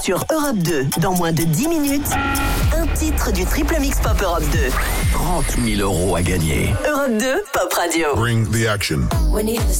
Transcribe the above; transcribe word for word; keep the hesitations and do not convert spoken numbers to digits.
sur Europe deux dans moins de dix minutes. Un titre du Triple Mix Pop Europe deux. trente mille euros à gagner. Europe deux, Pop Radio. Bring the action. When you